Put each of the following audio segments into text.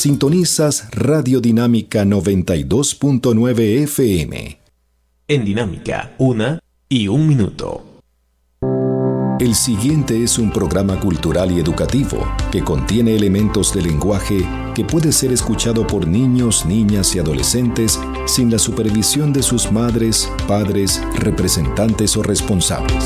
Sintonizas Radio Dinámica 92.9 FM. En Dinámica, 1 y 1 minuto. El siguiente es un programa cultural y educativo que contiene elementos de lenguaje que puede ser escuchado por niños, niñas y adolescentes sin la supervisión de sus madres, padres, representantes o responsables.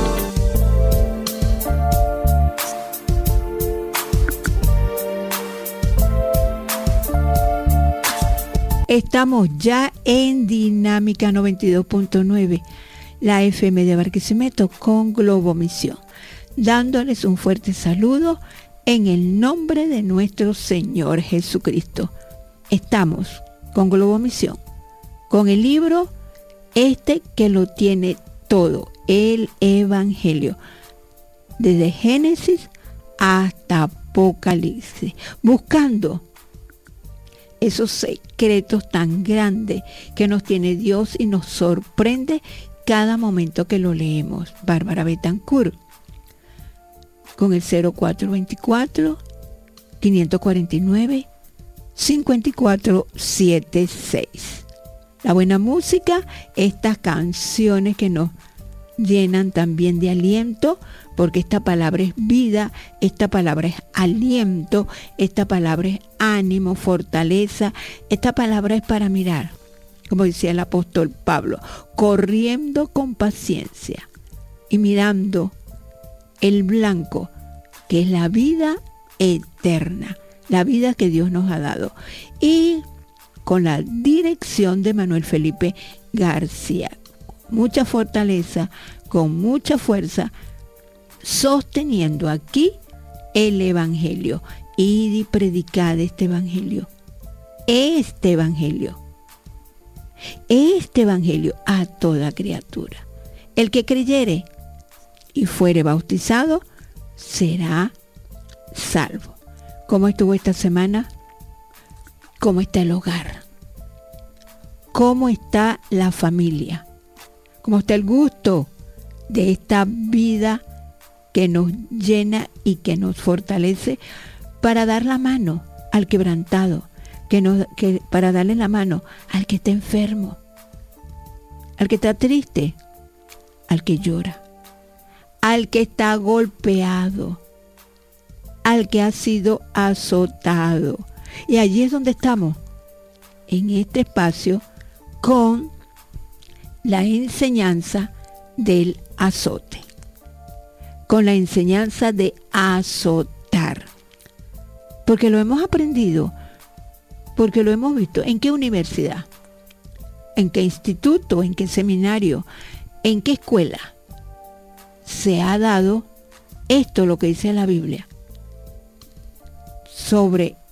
Estamos ya en Dinámica 92.9. La FM de Barquisimeto con Globomisión, dándoles un fuerte saludo en el nombre de nuestro Señor Jesucristo. Estamos con Globomisión, con el libro que lo tiene todo, el Evangelio, desde Génesis hasta Apocalipsis, buscando esos secretos tan grandes que nos tiene Dios y nos sorprende cada momento que lo leemos. Bárbara Betancourt, con el 0424-549-5476. La buena música, estas canciones que nos llenan también de aliento, porque esta palabra es vida, esta palabra es aliento, esta palabra es ánimo, fortaleza, esta palabra es para mirar, como decía el apóstol Pablo, corriendo con paciencia y mirando el blanco, que es la vida eterna, la vida que Dios nos ha dado. Y con la dirección de Manuel Felipe García, mucha fortaleza, con mucha fuerza, sosteniendo aquí el Evangelio. Id y predicad este Evangelio a toda criatura. El que creyere y fuere bautizado será salvo. ¿Cómo estuvo esta semana? ¿Cómo está el hogar? ¿Cómo está la familia? ¿Cómo está el gusto de esta vida que nos llena y que nos fortalece para dar la mano al quebrantado? Para darle la mano al que está enfermo, al que está triste, al que llora, al que está golpeado, al que ha sido azotado. Y allí es donde estamos, en este espacio, con la enseñanza del azote, con la enseñanza de azotar, porque lo hemos aprendido, porque lo hemos visto. ¿En qué universidad? ¿En qué instituto? ¿En qué seminario? ¿En qué escuela se ha dado esto, lo que dice la Biblia, sobre